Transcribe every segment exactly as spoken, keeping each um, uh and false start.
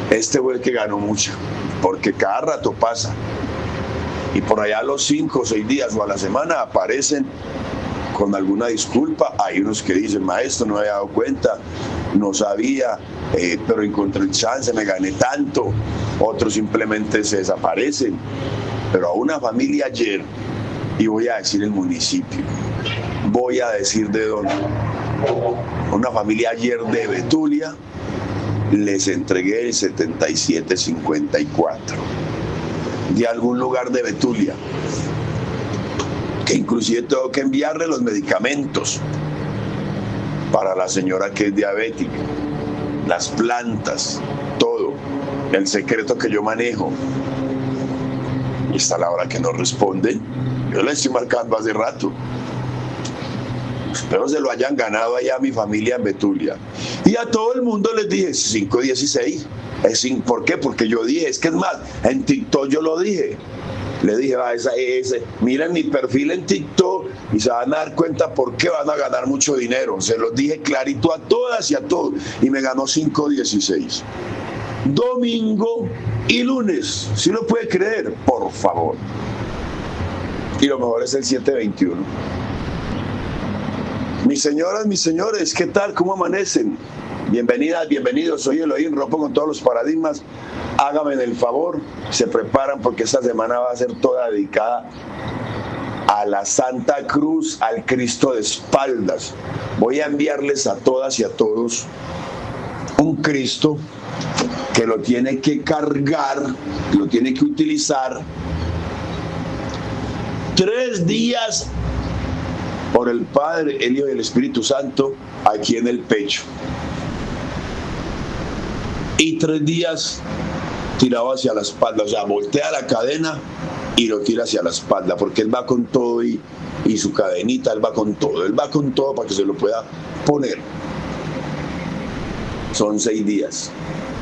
Este fue el que ganó mucho, porque cada rato pasa. Y por allá a los cinco o seis días o a la semana aparecen con alguna disculpa. Hay unos que dicen, maestro, no me había dado cuenta, no sabía, eh, pero encontré el chance, me gané tanto. Otros simplemente se desaparecen. Pero a una familia ayer, y voy a decir el municipio, voy a decir de dónde, una familia ayer de Betulia, les entregué el setenta y siete cincuenta y cuatro de algún lugar de Betulia, que inclusive tengo que enviarle los medicamentos para la señora que es diabética, las plantas, todo, el secreto que yo manejo. Y está la hora que no responden. Yo le estoy marcando hace rato. Espero se lo hayan ganado allá a mi familia en Betulia. Y a todo el mundo les dije cinco dieciséis. ¿Por qué? Porque yo dije, es que es más, en TikTok yo lo dije. Le dije, va, esa, ese, miren mi perfil en TikTok y se van a dar cuenta por qué van a ganar mucho dinero. Se los dije clarito a todas y a todos. Y me ganó cinco dieciséis. Domingo y lunes. ¿Sí lo puede creer? Por favor. Y lo mejor es el siete veintiuno. Mis señoras, mis señores, ¿qué tal? ¿Cómo amanecen? Bienvenidas, bienvenidos. Soy Elohim, rompo con todos los paradigmas. Háganme el favor, se preparan porque esta semana va a ser toda dedicada a la Santa Cruz, al Cristo de espaldas. Voy a enviarles a todas y a todos un Cristo que lo tiene que cargar, lo tiene que utilizar tres días por el Padre, el Hijo y el Espíritu Santo aquí en el pecho. Y tres días tirado hacia la espalda, o sea, voltea la cadena y lo tira hacia la espalda, porque él va con todo y, y su cadenita, él va con todo, él va con todo para que se lo pueda poner. Son seis días.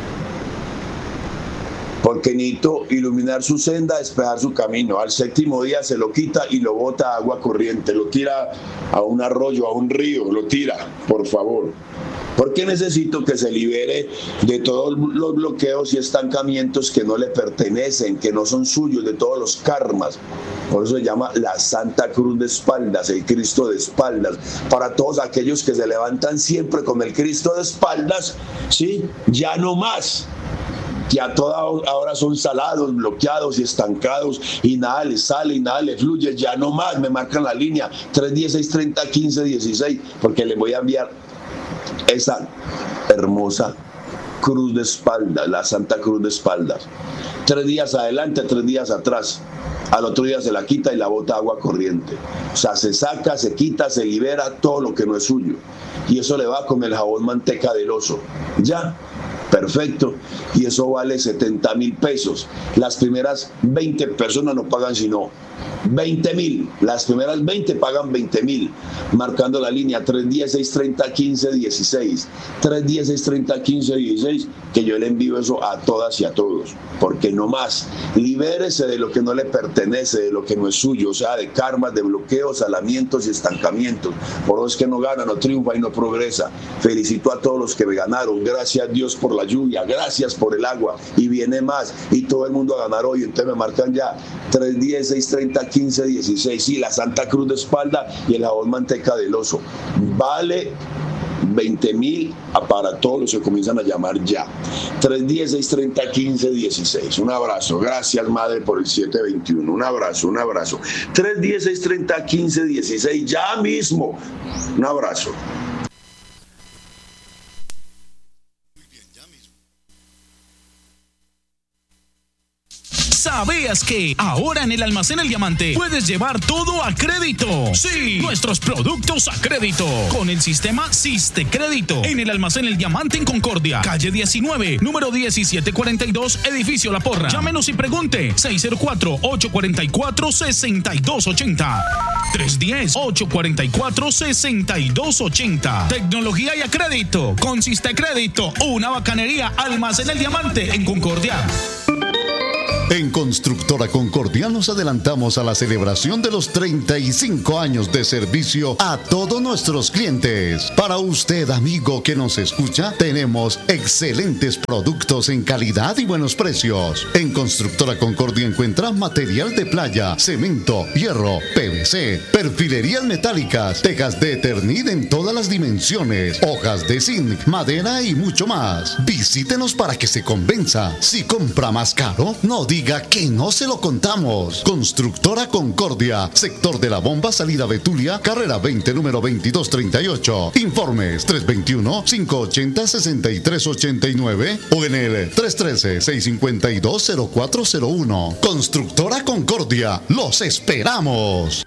Porque necesito iluminar su senda, despejar su camino. Al séptimo día se lo quita y lo bota a agua corriente, lo tira a un arroyo, a un río, lo tira, por favor. Porque necesito que se libere de todos los bloqueos y estancamientos que no le pertenecen, que no son suyos, de todos los karmas. Por eso se llama la Santa Cruz de espaldas, el Cristo de espaldas. Para todos aquellos que se levantan siempre con el Cristo de espaldas, ¿sí? Ya no más. Que a toda hora son salados, bloqueados y estancados y nada les sale y nada les fluye, ya no más, me marcan la línea tres dieciséis treinta quince dieciséis, porque les voy a enviar esa hermosa cruz de espaldas, la Santa Cruz de espaldas. Tres días adelante, tres días atrás. Al otro día se la quita y la bota agua corriente. O sea, se saca, se quita, se libera todo lo que no es suyo. Y eso le va con el jabón manteca del oso. Ya. Perfecto, y eso vale setenta mil pesos. Las primeras veinte personas no pagan sino veinte mil. Las primeras veinte pagan veinte mil. Marcando la línea tres dieciséis treinta quince dieciséis. tres dieciséis treinta quince dieciséis. Que yo le envío eso a todas y a todos. Porque no más. Libérese de lo que no le pertenece, de lo que no es suyo. O sea, de karmas, de bloqueos, alamientos y estancamientos. Por eso es que no gana, no triunfa y no progresa. Felicito a todos los que me ganaron. Gracias a Dios por la lluvia, gracias por el agua, y viene más, y todo el mundo a ganar hoy. Entonces me marcan ya tres dieciséis treinta quince dieciséis, sí, la Santa Cruz de espalda y el jabón manteca del oso. Vale veinte mil para todos los que comienzan a llamar ya. tres dieciséis treinta quince dieciséis. Un abrazo, gracias madre por el siete veintiuno. Un abrazo, un abrazo. tres dieciséis treinta quince dieciséis, ya mismo. Un abrazo. ¿Sabías que ahora en el Almacén El Diamante puedes llevar todo a crédito? Sí, nuestros productos a crédito con el sistema Siste Crédito en el Almacén El Diamante en Concordia, calle diecinueve, número diecisiete cuarenta y dos, edificio La Porra. Llámenos y pregunte seis cero cuatro, ocho cuatro cuatro, seis dos ocho cero. tres uno cero, ocho cuatro cuatro, seis dos ocho cero. Tecnología y a crédito con Siste Crédito, una bacanería. Almacén El Diamante en Concordia. En Constructora Concordia nos adelantamos a la celebración de los treinta y cinco años de servicio a todos nuestros clientes. Para usted, amigo que nos escucha, tenemos excelentes productos en calidad y buenos precios. En Constructora Concordia encuentra material de playa, cemento, hierro, P V C, perfilerías metálicas, tejas de Eternit en todas las dimensiones, hojas de zinc, madera y mucho más. Visítenos para que se convenza. Si compra más caro, no diga que no se lo contamos. Constructora Concordia, sector de la Bomba, salida Betulia, carrera veinte, número veintidós treinta y ocho. Informes tres dos uno, cinco ocho cero, seis tres ocho nueve o en el tres uno tres, seis cinco dos, cero cuatro cero uno. Constructora Concordia, los esperamos.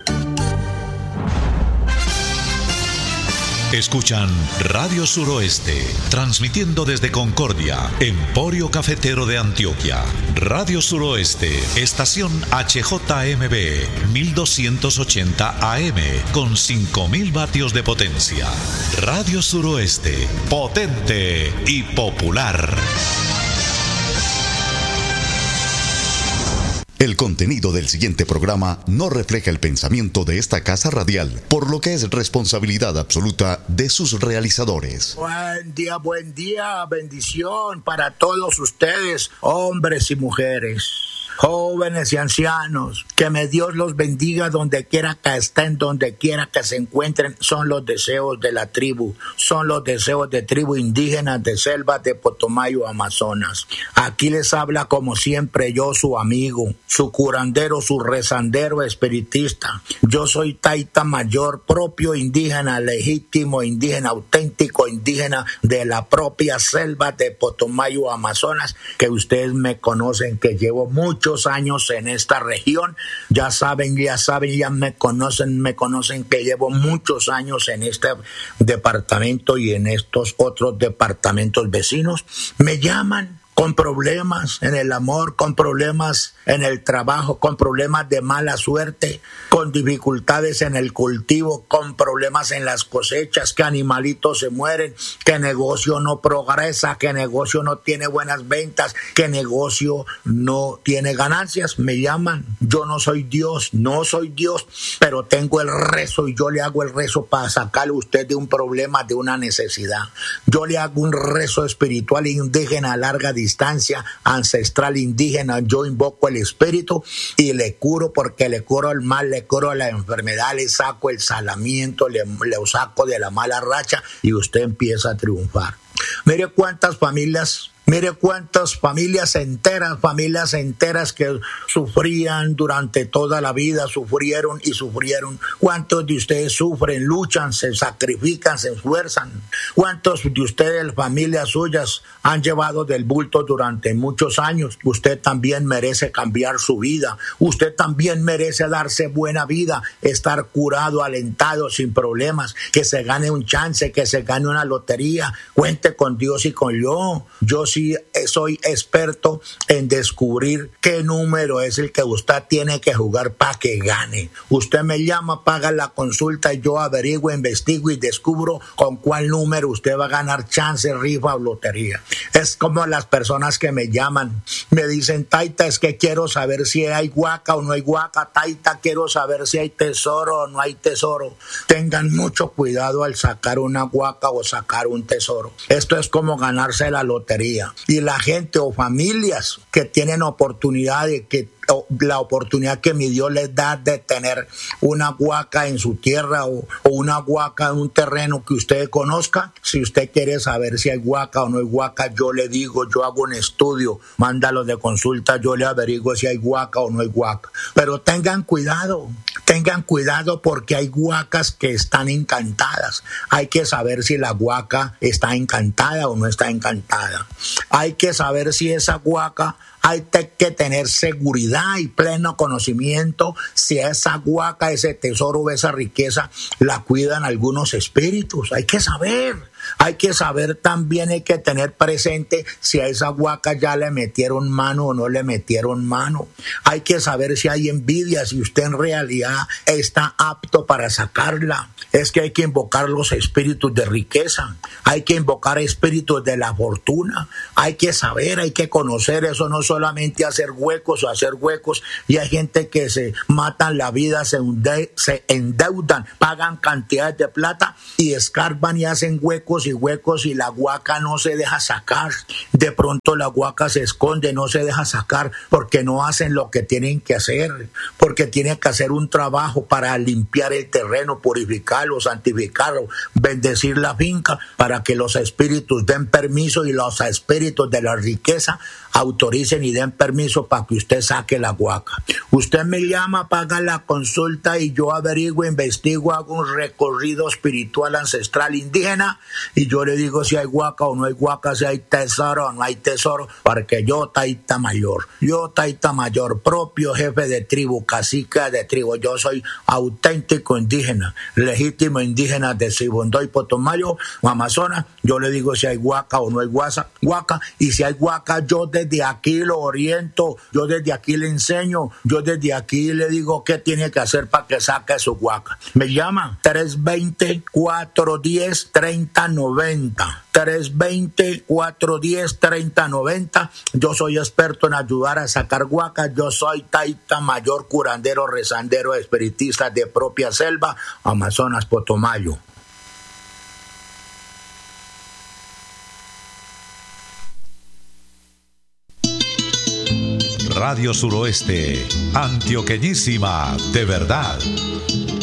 Escuchan Radio Suroeste, transmitiendo desde Concordia, Emporio Cafetero de Antioquia. Radio Suroeste, estación H J M B, mil doscientos ochenta A M, con cinco mil vatios de potencia. Radio Suroeste, potente y popular. El contenido del siguiente programa no refleja el pensamiento de esta casa radial, por lo que es responsabilidad absoluta de sus realizadores. Buen día, buen día, bendición para todos ustedes, hombres y mujeres, jóvenes y ancianos. Que me Dios los bendiga donde quiera que estén, donde quiera que se encuentren. Son los deseos de la tribu, son los deseos de tribu indígenas de selvas de Potomayo, Amazonas. Aquí les habla como siempre yo, su amigo, su curandero, su rezandero espiritista. Yo soy Taita Mayor, propio indígena, legítimo indígena, auténtico indígena de la propia selva de Potomayo, Amazonas, que ustedes me conocen, que llevo muchos años en esta región. Ya saben, ya saben, ya me conocen, me conocen que llevo muchos años en este departamento y en estos otros departamentos vecinos. Me llaman con problemas en el amor, con problemas en el trabajo, con problemas de mala suerte, con dificultades en el cultivo, con problemas en las cosechas, que animalitos se mueren, que negocio no progresa, que negocio no tiene buenas ventas, que negocio no tiene ganancias. Me llaman. Yo no soy Dios, no soy Dios, pero tengo el rezo y yo le hago el rezo para sacarle a usted de un problema, de una necesidad. Yo le hago un rezo espiritual indígena a larga distancia. Distancia ancestral indígena. Yo invoco el espíritu y le curo, porque le curo el mal, le curo la enfermedad, le saco el salamiento, le, le saco de la mala racha y usted empieza a triunfar. Mire cuántas familias Mire cuántas familias enteras, familias enteras que sufrían durante toda la vida, sufrieron y sufrieron. ¿Cuántos de ustedes sufren, luchan, se sacrifican, se esfuerzan? ¿Cuántos de ustedes, familias suyas, han llevado del bulto durante muchos años? Usted también merece cambiar su vida. Usted también merece darse buena vida, estar curado, alentado, sin problemas, que se gane un chance, que se gane una lotería. Cuente con Dios y con yo. Yo sí soy experto en descubrir qué número es el que usted tiene que jugar para que gane. Usted me llama, paga la consulta y yo averiguo, investigo y descubro con cuál número usted va a ganar chance, rifa o lotería. Es como las personas que me llaman, me dicen: Taita, es que quiero saber si hay huaca o no hay huaca. Taita, quiero saber si hay tesoro o no hay tesoro. Tengan mucho cuidado al sacar una huaca o sacar un tesoro. Esto es como ganarse la lotería. Y la gente o familias que tienen oportunidad de que la oportunidad que mi Dios les da de tener una huaca en su tierra o, o una huaca en un terreno que usted conozca. Si usted quiere saber si hay huaca o no hay huaca, yo le digo, yo hago un estudio, mándalo de consulta, yo le averiguo si hay huaca o no hay huaca. Pero tengan cuidado, tengan cuidado, porque hay huacas que están encantadas. Hay que saber si la huaca está encantada o no está encantada. Hay que saber si esa huaca, hay que tener seguridad y pleno conocimiento si esa huaca, ese tesoro, esa riqueza la cuidan algunos espíritus. Hay que saber. Hay que saber también, hay que tener presente si a esa huaca ya le metieron mano o no le metieron mano. Hay que saber si hay envidia, si usted en realidad está apto para sacarla. Es que hay que invocar los espíritus de riqueza, hay que invocar espíritus de la fortuna, hay que saber, hay que conocer eso, no solamente hacer huecos o hacer huecos. Y hay gente que se matan la vida, se, hunde, se endeudan, pagan cantidades de plata y escarban y hacen huecos y huecos y la huaca no se deja sacar. De pronto la huaca se esconde, no se deja sacar porque no hacen lo que tienen que hacer, porque tienen que hacer un trabajo para limpiar el terreno, purificarlo, santificarlo, bendecir la finca para que los espíritus den permiso y los espíritus de la riqueza autoricen y den permiso para que usted saque la huaca. Usted me llama, paga la consulta y yo averiguo, investigo, hago un recorrido espiritual ancestral indígena y yo le digo si hay huaca o no hay huaca, si hay tesoro o no hay tesoro, porque yo taita mayor, yo taita mayor, propio jefe de tribu, cacique de tribu, yo soy auténtico indígena, legítimo indígena de Sibundoy, Potomayo, Amazonas. Yo le digo si hay huaca o no hay huaca, y si hay huaca yo desde aquí lo oriento, yo desde aquí le enseño, yo desde aquí le digo qué tiene que hacer para que saque su huaca. Me llama tres dos cero, cuatro uno cero, tres cero nueve cero. tres dos cero, cuatro uno cero, tres cero nueve cero. Yo soy experto en ayudar a sacar huacas. Yo soy taita mayor, curandero, rezandero, espiritista de propia selva, Amazonas, Potomayo. Radio Suroeste, antioqueñísima de verdad.